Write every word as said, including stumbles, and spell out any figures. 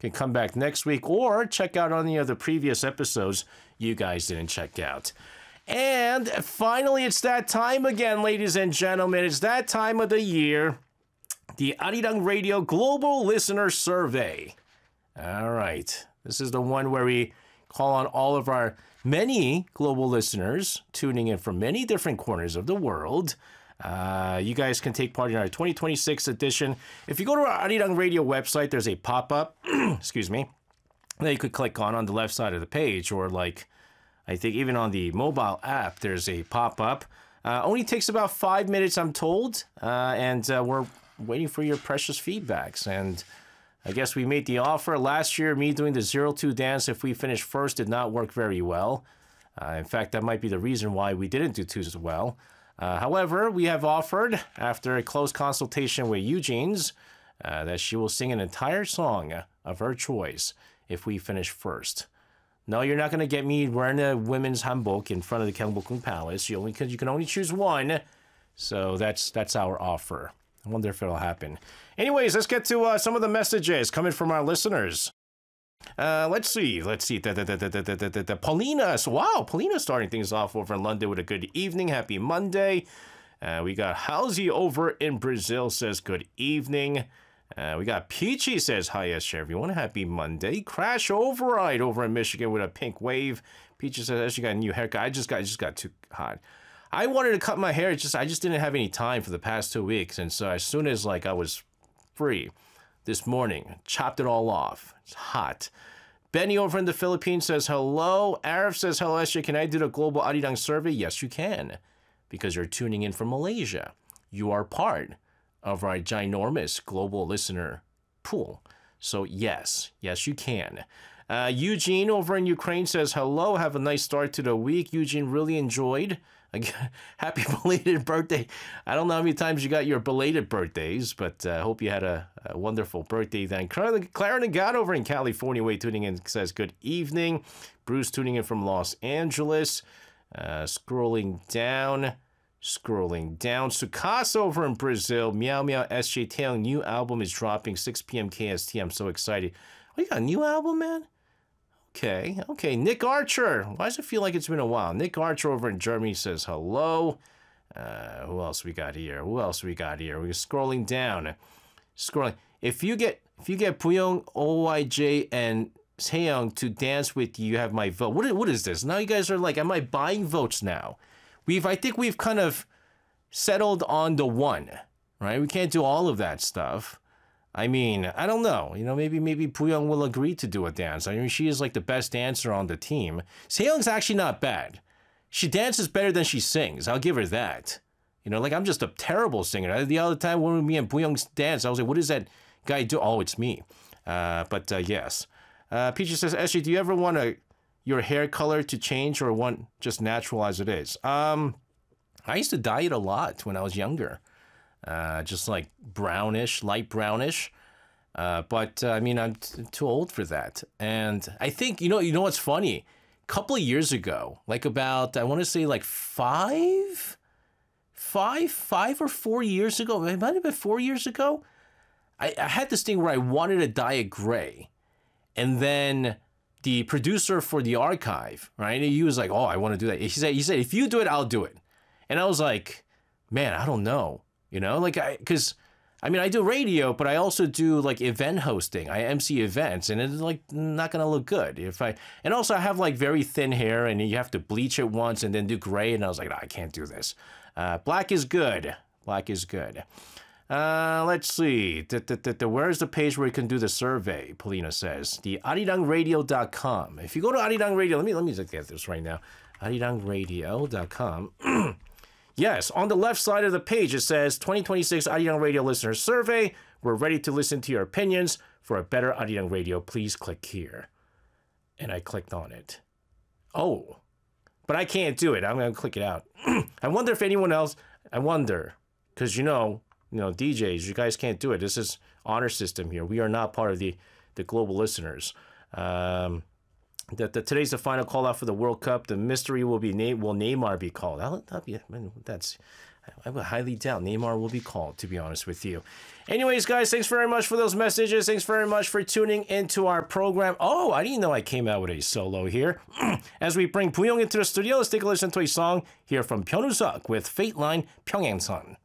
can come back next week or check out any of the previous episodes you guys didn't check out. And finally, it's that time again, ladies and gentlemen. It's that time of the year, the Arirang Radio Global Listener Survey. All right. This is the one where we call on all of our many global listeners tuning in from many different corners of the world. Uh, you guys can take part in our twenty twenty-six edition. If you go to our Arirang Radio website, there's a pop-up, excuse me, that you could click on on the left side of the page, or like, I think even on the mobile app, there's a pop-up. Uh, only takes about five minutes, I'm told, uh, and uh, we're waiting for your precious feedbacks. And I guess we made the offer. Last year, me doing the zero two dance, if we finished first, did not work very well. Uh, in fact, that might be the reason why we didn't do too as well. Uh, however, we have offered, after a close consultation with Eugene's, uh, that she will sing an entire song of her choice if we finish first. No, you're not going to get me wearing a women's hanbok in front of the Gyeongbokgung Palace. You only, you can only choose one. So that's that's our offer. I wonder if it'll happen. Anyways, let's get to uh, some of the messages coming from our listeners. Uh, let's see. Let's see. Da, da, da, da, da, da, da, da. Paulina. So, wow, Paulina starting things off over in London with a good evening. Happy Monday. Uh, we got Halsey over in Brazil says good evening. Uh, we got Peachy says hi, yes, everyone. Happy Monday. Crash Override over in Michigan with a pink wave. Peachy says she got a new haircut. I just got, I just got too hot. I wanted to cut my hair. It's just I just didn't have any time for the past two weeks, and so as soon as like I was free this morning, chopped it all off. It's hot. Benny over in the Philippines says hello. Arif says hello, S J. Can I do the global Arirang survey? Yes, you can, because you're tuning in from Malaysia. You are part of our ginormous global listener pool. So yes, yes, you can. Uh, Eugene over in Ukraine says hello. Have a nice start to the week. Eugene really enjoyed. Happy belated birthday. I don't know how many times you got your belated birthdays, but I uh, hope you had a, a wonderful birthday then. Clara, Clara Nagata over in California, way tuning in, says good evening. Bruce tuning in from Los Angeles. Uh, scrolling down, scrolling down. Sukasa over in Brazil. Meow Meow S J Taeyong new album is dropping six p m K S T. I'm so excited. Oh, you got a new album, man? Okay, okay. Nick Archer. Why does it feel like it's been a while? Nick Archer over in Germany says hello. Uh, who else we got here? Who else we got here? We're scrolling down. Scrolling. If you get if you get Booyoung, O Y J, and Taeyong to dance with you, you have my vote. What is, what is this? Now you guys are like, am I buying votes now? We've I think we've kind of settled on the one, right? We can't do all of that stuff. I mean, I don't know. You know, maybe maybe Booyoung will agree to do a dance. I mean, she is like the best dancer on the team. Taeyong's actually not bad. She dances better than she sings. I'll give her that. You know, like I'm just a terrible singer. The other time when me and Booyoung danced, I was like, what does that guy do? Oh, it's me. Uh, but uh, yes. Uh, Peachy says, S J, do you ever want a, your hair color to change or want just natural as it is? Um, I used to dye it a lot when I was younger. Uh, just like brownish, light brownish. Uh, but uh, I mean, I'm t too old for that. And I think, you know, you know what's funny? A couple of years ago, like about, I want to say like five, five, five or four years ago, it might have been four years ago. I, I had this thing where I wanted to dye it gray. And then the producer for the archive, right? He was like, oh, I want to do that. He said, he said, if you do it, I'll do it. And I was like, man, I don't know. You know, like I, because I mean, I do radio, but I also do like event hosting. I M C events, and it's like not gonna look good if I. And also, I have like very thin hair, and you have to bleach it once and then do gray. And I was like, no, I can't do this. Uh, black is good. Black is good. Uh, let's see. D -d -d -d Where's the page where you can do the survey? Polina says the arirang radio dot com. If you go to Arirang Radio, let me let me just get this right now. arirang radio dot com. Yes, on the left side of the page, it says twenty twenty-six Arirang Radio Listener Survey. We're ready to listen to your opinions. For a better Arirang Radio, please click here. And I clicked on it. Oh, but I can't do it. I'm going to click it out. I wonder if anyone else, I wonder, because you know, you know, D Js, you guys can't do it. This is honor system here. We are not part of the, the global listeners. Um... That the, today's the final call out for the World Cup. The mystery will be named. Will Neymar be called? That'll, that'll be. Man, that's. I would highly doubt Neymar will be called, to be honest with you. Anyways, guys, thanks very much for those messages. Thanks very much for tuning into our program. Oh, I didn't know I came out with a solo here. As we bring Buyong into the studio, let's take a listen to a song here from Pyeonwoo Seok with Fate Line Pyeongangsan.